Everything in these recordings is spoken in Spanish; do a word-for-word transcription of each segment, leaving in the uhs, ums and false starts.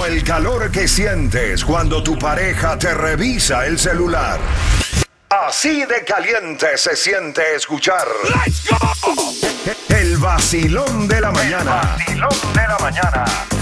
el calor que sientes cuando tu pareja te revisa el celular. Así de caliente se siente escuchar el vacilón de la mañana. El vacilón de la mañana.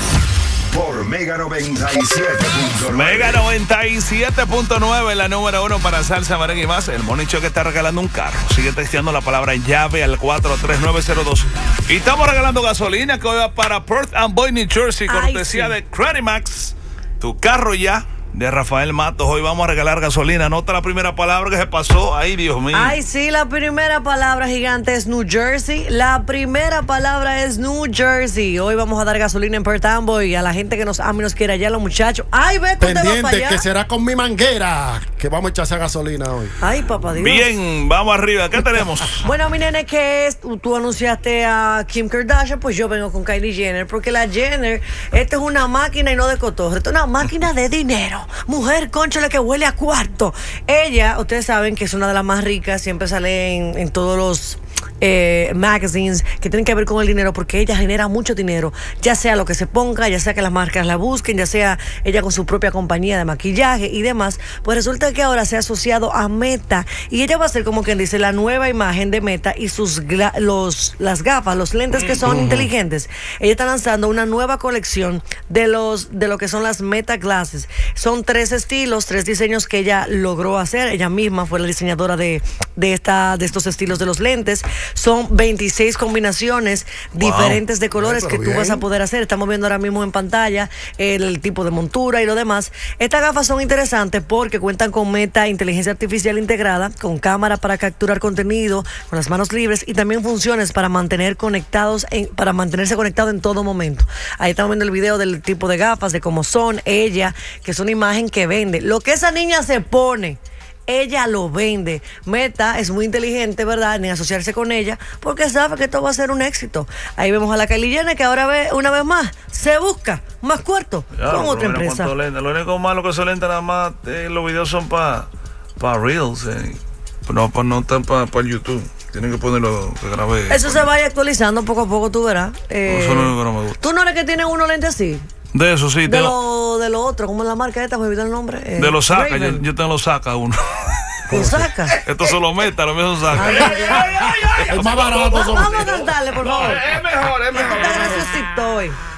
Por Mega noventa y siete punto nueve. Mega noventa y siete punto nueve, la número uno para salsa, merengue y más. El Morning Show que está regalando un carro. Sigue texteando la palabra llave al cuatro tres nueve cero dos. Y estamos regalando gasolina que hoy va para Perth Amboy, New Jersey, cortesía Ay, sí. de Credimax. Tu carro ya. De Rafael Matos, hoy vamos a regalar gasolina. Nota la primera palabra que se pasó. Ay, Dios mío. Ay, sí, la primera palabra gigante es New Jersey. La primera palabra es New Jersey. Hoy vamos a dar gasolina en Perth Amboy. A la gente que nos ama y nos quiere allá, los muchachos. Ay, ve, ¿tú te vas para allá? Que será con mi manguera que vamos a echar esa gasolina hoy. Ay, papá Dios. Bien, vamos arriba. ¿Qué tenemos? Bueno, mi nene, ¿qué es? Tú anunciaste a Kim Kardashian, pues yo vengo con Kylie Jenner. Porque la Jenner, esta es una máquina y no de cotorre. Esta es una máquina de dinero. Mujer, cónchale, que huele a cuarto. Ella, ustedes saben que es una de las más ricas, siempre sale en, en todos los eh, magazines que tienen que ver con el dinero, porque ella genera mucho dinero, ya sea lo que se ponga, ya sea que las marcas la busquen, ya sea ella con su propia compañía de maquillaje y demás. Pues resulta que ahora se ha asociado a Meta y ella va a ser, como quien dice, la nueva imagen de Meta y sus los, las gafas, los lentes que son uh-huh. inteligentes. Ella está lanzando una nueva colección de los de lo que son las Meta Glasses. Son tres estilos, tres diseños que ella logró hacer. Ella misma fue la diseñadora de, de, esta, de estos estilos de los lentes. Son veintiséis combinaciones wow. diferentes de colores Ay, que bien. tú vas a poder hacer. Estamos viendo ahora mismo en pantalla el tipo de montura y lo demás. Estas gafas son interesantes porque cuentan con Meta inteligencia artificial integrada, con cámara para capturar contenido, con las manos libres y también funciones para mantener conectados en, para mantenerse conectado en todo momento. Ahí estamos viendo el video del tipo de gafas, de cómo son ella, que es una imagen que vende. Lo que esa niña se pone, ella lo vende. Meta es muy inteligente, ¿verdad?, ni asociarse con ella, porque sabe que esto va a ser un éxito. Ahí vemos a la Kylie Jenner, que ahora ve una vez más se busca más cuarto claro, con otra empresa. Lo único malo que son lentes, nada más eh, los videos son para pa Reels, eh. no, pa, no están para pa YouTube. Tienen que ponerlo que grabé. Eso se vaya actualizando poco a poco, tú verás. Eh, eso no, no me gusta. ¿Tú no eres que tienes unos lentes así? De eso sí. De lo, de lo otro, ¿cómo es la marca esta? Me olvidó el nombre. Eh, de los Saca, yo, yo tengo los Saca uno. ¿Los Saca? Estos son los Meta, los míos son Saca. Es más barato. Vamos a cantarle, por favor. No, es mejor, es mejor. Está graciosito hoy.